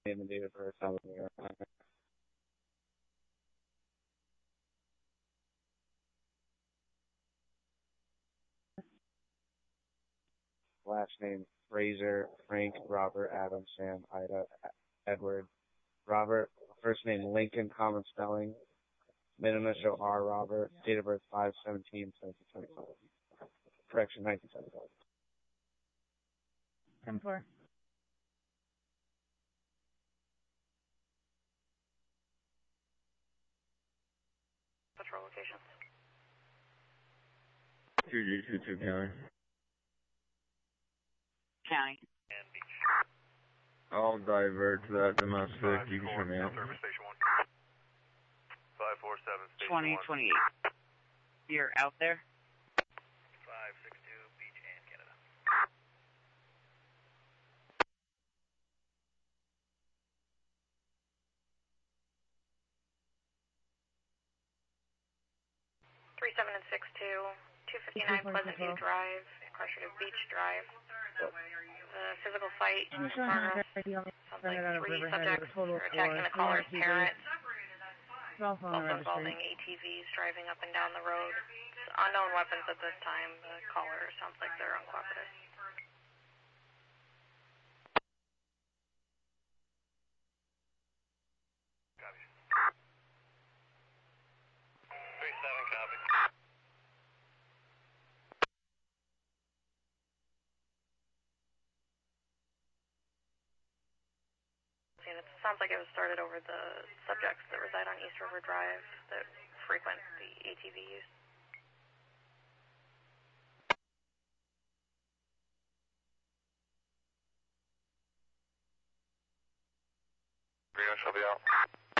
name and date of birth, South New York. Last name Fraser, Frank, Robert, Adam, Sam, Ida, Edward, Robert. First name Lincoln, common spelling. Middle initial R, Robert. Date of birth 5/17/1975. Correction, 1975. 10-4. Patrol locations. 2G22 County. County. I'll divert to that domestic. You can turn me out. 547 Station 2028. You're out there? 562 Beach and Canada. Three-7 and 6-2, 259 Pleasant View Drive, Crusher to Beach Drive. The physical fight sounds like 3 subjects are attacking the caller's parents. Also involving ATVs driving up and down the road. Unknown weapons at this time. The caller sounds like they're uncooperative. Copy. 3-7, copy. And it sounds like it was started over the subjects that reside on East River Drive that frequent the ATV use. Rio, shall be out.